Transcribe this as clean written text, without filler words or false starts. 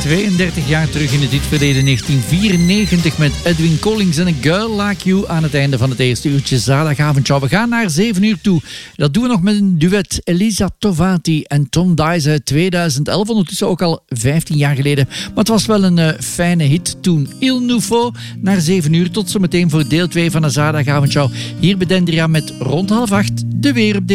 32 jaar terug in het hitverleden 1994 met Edwin Collins en A Girl Like You aan het einde van het eerste uurtje zaterdagavond. We gaan naar 7 uur toe. Dat doen we nog met een duet. Elisa Tovati en Tom Dice uit 2011. Ondertussen ook al 15 jaar geleden. Maar het was wel een fijne hit toen. Il Nouveau naar 7 uur. Tot zometeen voor deel 2 van de zaterdagavond. Hier bij Dendria met rond 7:30 de weerupdate.